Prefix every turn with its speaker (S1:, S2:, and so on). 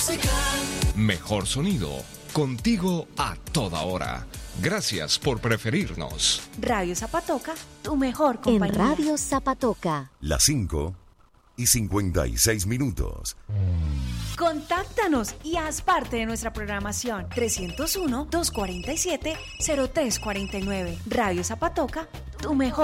S1: Mejor sonido, contigo a toda hora. Gracias por preferirnos.
S2: Radio Zapatoca, tu mejor compañía.
S3: En Radio Zapatoca.
S4: Las 5:56.
S2: Contáctanos y haz parte de nuestra programación. 301-247-0349. Radio Zapatoca, tu mejor